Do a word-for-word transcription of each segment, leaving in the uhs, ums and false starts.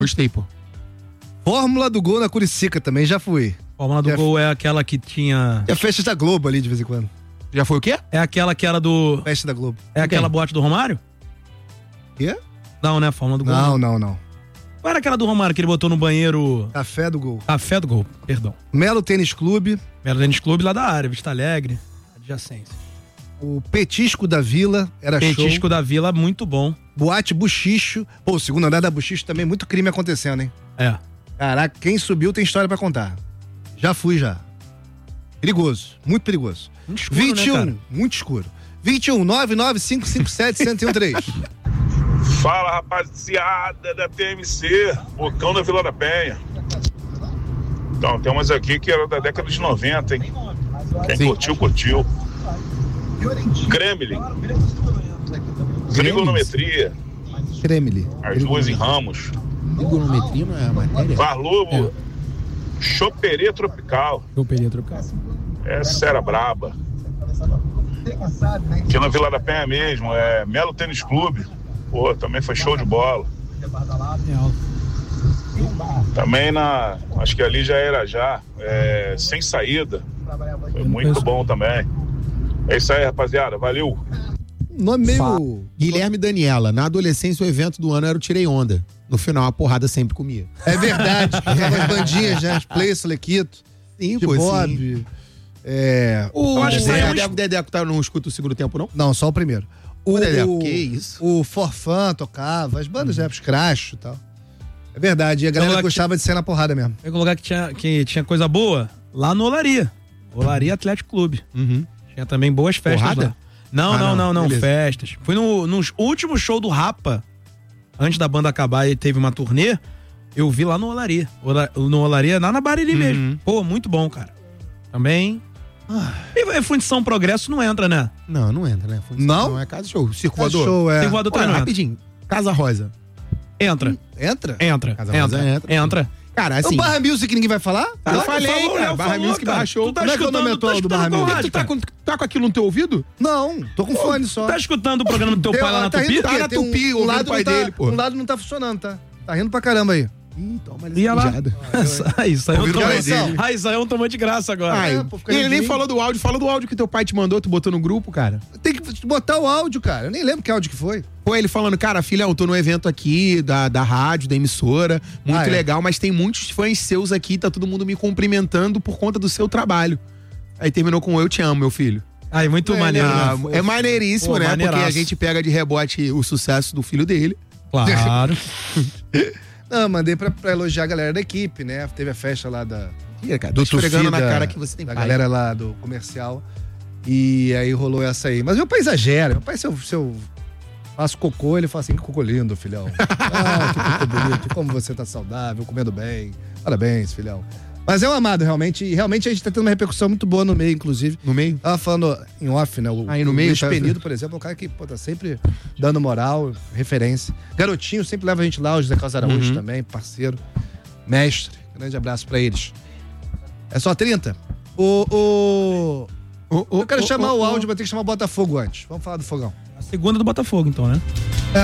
Gostei, pô. Fórmula do Gol na Curicica também, já fui. Fórmula do já Gol é aquela que tinha... É a festa da Globo ali de vez em quando. Já foi o quê? É aquela que era do... Festa da Globo. É aquela boate do Romário? Quê? Não, né? Fórmula do Gol. Não, não, não. Qual era aquela do Romário que ele botou no banheiro? Café do Gol. Café do Gol, perdão. Melo Tênis Clube. Melo Tênis Clube lá da área, Vista Alegre, adjacência. O Petisco da Vila era Petisco show. Petisco da Vila, muito bom. Boate Buchicho. Pô, o segundo andar da Buchicho também, muito crime acontecendo, hein? É. Caraca, quem subiu tem história pra contar. Já fui, já. Perigoso, muito perigoso. Muito escuro, vinte e um, né, muito escuro. vinte e um, nove nove cinco cinco sete, zero zero um três. Fala, rapaziada da T M C, Bocão da Vila da Penha. Então, tem umas aqui que era da década de noventa, hein? Quem Sim. curtiu, curtiu. Kremlin. Trigonometria. Kremlin. As duas em Ramos. Trigonometria não é a matéria? Varlobo. É. Choperê Tropical. Choperê Tropical. Essa era braba. Aqui na Vila da Penha mesmo, é Melo Tênis Clube. Pô, também foi show de bola. Também na, acho que ali já era já, é, Sem Saída. Foi muito bom também. É isso aí, rapaziada. Valeu. Nome meio... Fa... Guilherme Daniela. Na adolescência, o evento do ano era o Tirei Onda. No final, a porrada sempre comia. É verdade. As bandinhas, já, as Play, Solequito. Sim, de pô, Bob. Sim. É... O, o Dedeco, o Dedeco tá, não escuta o segundo tempo, não? Não, só o primeiro. O, o Dedeco, o, que isso? O Forfã tocava, as bandas hum. épicas, Crash e tal. É verdade, e a galera gostava de ser na porrada mesmo. Eu lugar que tinha, que tinha coisa boa, lá no Olaria. Olaria Atlético Clube. Uhum. Tinha também boas festas Porrada? lá. Não, ah, não, não, não, não festas. Fui no, no último show do Rapa, antes da banda acabar e teve uma turnê, eu vi lá no Olaria. No Olaria, lá na Bariri uhum. mesmo. Pô, muito bom, cara. Também... Ah. E Fundição Progresso não entra, né? Não, não entra, né? Fundição não? Não é Casa Show. Circo Voador. É show, é. Circo Voador também. Rapidinho. Casa Rosa. Entra. Hum, entra? Entra. Casa entra. Rosa entra. Entra. Cara, assim... O Barra Music ninguém vai falar? Ah, eu falei, falou, cara. Eu Barra falou, Music, cara. Barra Show. Tu tá Como é que é o nome atual do Barra Music? Tu tá com, tá com aquilo no teu ouvido? Não, tô com fone só. Tu tá escutando o programa do teu pai lá na tá Tupi? Tá na Tupi, um, o lado pai tá, dele, pô. Um lado não tá funcionando, tá? Tá rindo pra caramba aí. Ih, toma Ia lá. Ah, isso aí é um tomate. Ah, isso aí é um tomate de graça agora. Ai, é, pô, e ele nem falou do áudio. Fala do áudio que teu pai te mandou, tu botou no grupo, cara. Tem que botar o áudio, cara. Eu nem lembro que áudio que foi. Foi ele falando, cara, filhão, tô no evento aqui da, da rádio, da emissora, muito ah, é? legal, mas tem muitos fãs seus aqui, tá todo mundo me cumprimentando por conta do seu trabalho. Aí terminou com eu te amo, meu filho. Ai, muito é, maneiro. Ah, né? é maneiríssimo, Pô, né? maneiraço. Porque a gente pega de rebote o sucesso do filho dele. Claro. Não, mandei pra, pra elogiar a galera da equipe, né? Teve a festa lá da... Ih, cara, do tô esfregando na da, cara que você tem da pai. galera lá do comercial. E aí rolou essa aí. Mas meu pai exagera. Meu pai, se eu, se eu faço cocô, ele fala assim, que cocô lindo, filhão. Ah, que cocô bonito. Como você tá saudável, comendo bem. Parabéns, filhão. Mas é um amado, realmente. E realmente a gente tá tendo uma repercussão muito boa no meio, inclusive. No meio? Tava falando em off, né? O, aí no o meio, Luiz tá... Penido, por exemplo, é um cara que pô, tá sempre dando moral, referência. Garotinho sempre leva a gente lá, o José Carlos Araújo uhum. também, parceiro, mestre. Grande abraço pra eles. É só trinta? O... o... Oh, oh, eu quero oh, chamar oh, o áudio, oh. mas tem que chamar o Botafogo antes. Vamos falar do Fogão. A segunda do Botafogo, então, né? É.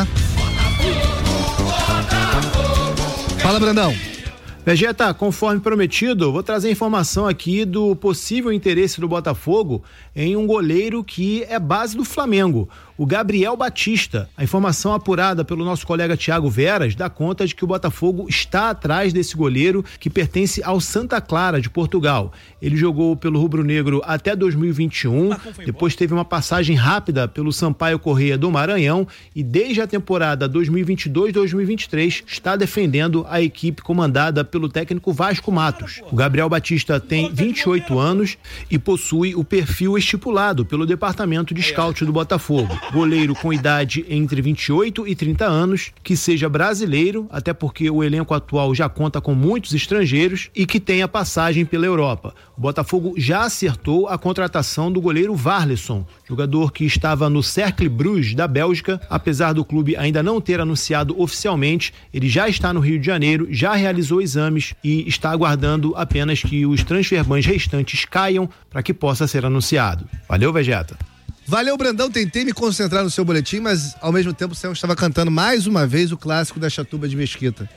Fala, Brandão. Vegeta, conforme prometido, vou trazer informação aqui do possível interesse do Botafogo em um goleiro que é base do Flamengo, o Gabriel Batista. A informação apurada pelo nosso colega Thiago Veras dá conta de que o Botafogo está atrás desse goleiro que pertence ao Santa Clara de Portugal. Ele jogou pelo rubro-negro até dois mil e vinte e um, depois teve uma passagem rápida pelo Sampaio Corrêa do Maranhão e desde a temporada dois mil e vinte e dois dois mil e vinte e três está defendendo a equipe comandada pelo técnico Vasco Matos. O Gabriel Batista tem vinte e oito anos e possui o perfil estipulado pelo departamento de scout do Botafogo. Goleiro com idade entre vinte e oito e trinta anos, que seja brasileiro, até porque o elenco atual já conta com muitos estrangeiros e que tenha passagem pela Europa. O Botafogo já acertou a contratação do goleiro Varlesson, jogador que estava no Cercle Bruges da Bélgica. Apesar do clube ainda não ter anunciado oficialmente, ele já está no Rio de Janeiro, já realizou exames e está aguardando apenas que os transferbans restantes caiam para que possa ser anunciado. Valeu, Vegeta. Valeu, Brandão. Tentei me concentrar no seu boletim, mas ao mesmo tempo o Céu estava cantando mais uma vez o clássico da Chatuba de Mesquita.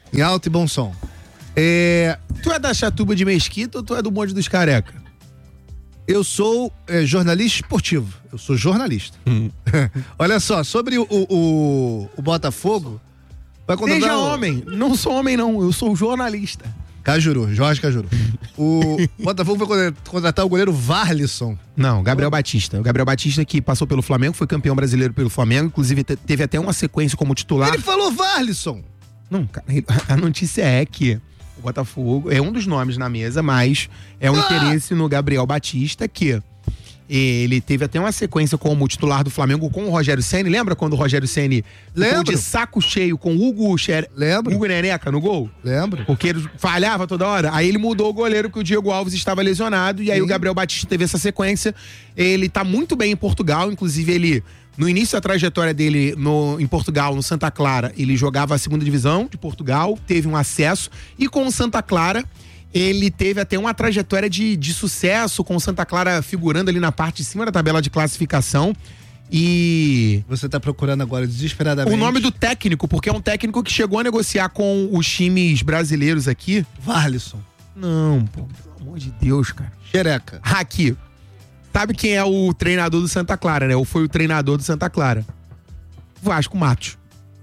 Em alto e bom som. É... Tu é da Chatuba de Mesquita ou tu é do Bonde dos Careca? Eu sou é, jornalista esportivo. Eu sou jornalista. Hum. Olha só, sobre o, o, o Botafogo... Vai contratar Seja o... homem. Não sou homem, não. Eu sou jornalista. Cajuru, Jorge Cajuru. O Botafogo vai contratar o goleiro Varlisson. Não, Gabriel Batista. O Gabriel Batista que passou pelo Flamengo, foi campeão brasileiro pelo Flamengo, inclusive te- teve até uma sequência como titular. Ele falou Varlisson. Não, cara, a notícia é que o Botafogo é um dos nomes na mesa, mas é um Ah! interesse no Gabriel Batista, que ele teve até uma sequência como titular do Flamengo com o Rogério Ceni. Lembra quando o Rogério Ceni ficou Lembro. de saco cheio com o Hugo, Xer... Lembro. Hugo Neneca no gol? Lembro. Porque ele falhava toda hora. Aí ele mudou o goleiro que o Diego Alves estava lesionado. E aí Sim. o Gabriel Batista teve essa sequência. Ele tá muito bem em Portugal. Inclusive, ele, no início da trajetória dele no, em Portugal, no Santa Clara, ele jogava a segunda divisão de Portugal, teve um acesso. E com o Santa Clara, ele teve até uma trajetória de, de sucesso, com o Santa Clara figurando ali na parte de cima da tabela de classificação. E Você tá procurando agora desesperadamente. o nome do técnico, porque é um técnico que chegou a negociar com os times brasileiros aqui. Varlisson. Não, pô, pelo amor de Deus, cara. Xereca. Aqui, sabe quem é o treinador do Santa Clara, né? Ou foi o treinador do Santa Clara? Vasco Matos.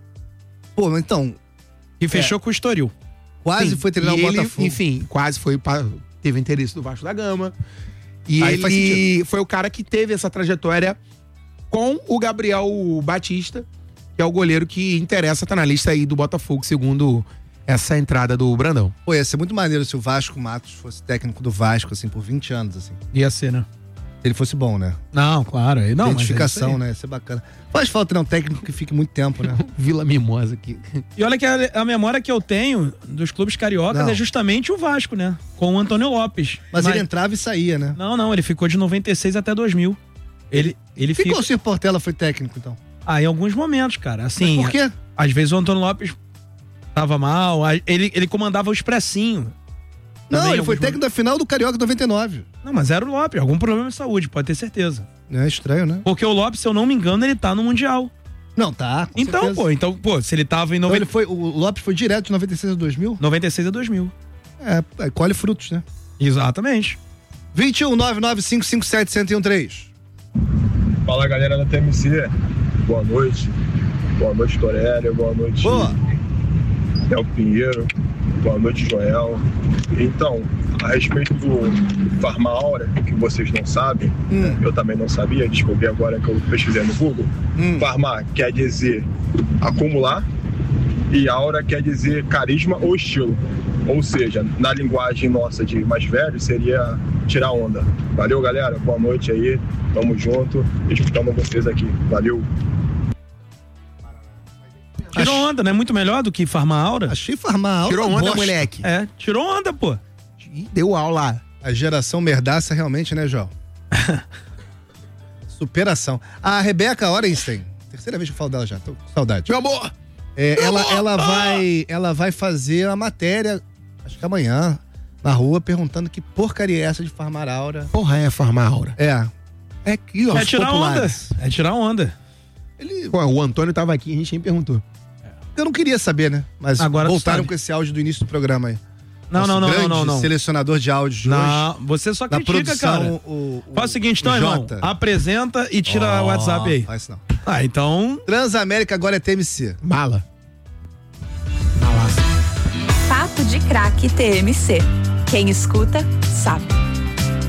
Pô, mas então, E fechou com o Estoril. quase Sim, foi treinar e o ele, Botafogo. Enfim, quase foi pra, teve interesse do Vasco da Gama. E Aí faz ele foi o cara que teve essa trajetória com o Gabriel Batista, que é o goleiro que interessa, tá na lista aí do Botafogo, segundo essa entrada do Brandão. Pô, ia ser muito maneiro se o Vasco Matos fosse técnico do Vasco, assim, por vinte anos, assim. Ia ser, né? Se ele fosse bom, né? Não, claro. aí Não, mas é isso Identificação, aí. né? Ia ser bacana. Faz falta ter um técnico que fique muito tempo, né? Vila Mimosa aqui. E olha que a, a memória que eu tenho dos clubes cariocas Não. é justamente o Vasco, né? Com o Antônio Lopes. Mas, ele entrava e saía, né? Não, não, ele ficou de noventa e seis até dois mil. Ele, ele E qual fica... o Ciro Portela foi técnico, então? Ah, em alguns momentos, cara. Assim, Por quê? às vezes o Antônio Lopes tava mal, a- ele, ele comandava o Expressinho. Não, Também ele em foi alguns técnico da final do Carioca noventa e nove. Não, mas era o Lopes, algum problema de saúde, pode ter certeza. É estranho, né? Porque o Lopes, se eu não me engano, ele tá no Mundial. Não, tá. com Então, certeza. pô, então, pô, se ele tava em Então noventa... ele foi, o Lopes foi direto de noventa e seis a dois mil? noventa e seis a dois mil. É, aí colhe frutos, né? Exatamente. vinte e um, nove nove cinco cinco sete, um zero um três. Fala, galera da T M C. Boa noite. Boa noite, Torelli. Boa noite, Boa. Del Pinheiro. Boa noite, Joel. Então, a respeito do Farmaura, que vocês não sabem, Hum. eu também não sabia, descobri agora que eu pesquisei no Google. Hum. Farmar quer dizer acumular e aura quer dizer carisma ou estilo. Ou seja, na linguagem nossa de mais velho, seria tirar onda. Valeu, galera. Boa noite aí. Tamo junto. Escutando vocês aqui. Valeu. Tirou onda, né? Muito melhor do que Farma Aura. Achei farmar alta Tirou onda, bosta. moleque. É, tirou onda, pô. Ih, deu aula. A geração merdaça realmente, né, João? Superação. A Rebeca Orenstein, terceira vez que eu falo dela já, tô com saudade. Meu amor! É, ela, ela, vai, ela vai fazer a matéria, acho que amanhã, na rua, perguntando que porcaria é essa de farmar aura. Porra, é farmar aura. É. É aqui, ó. É os tirar populares. onda. É tirar onda. Ele, Pô, o Antônio tava aqui e a gente nem perguntou. eu não queria saber, né? Mas Agora tu voltaram sabe. com esse áudio do início do programa aí. Não, Nosso não, não, não, grande não, não. selecionador de áudios de hoje. Não, você só Da critica, produção, cara. o, o, Faz o seguinte, então, o irmão. Jota. Apresenta e tira o Ó, WhatsApp aí. Faz isso não. Ah, então... Transamérica agora é T M C. Mala. Papo de Craque T M C. Quem escuta, sabe.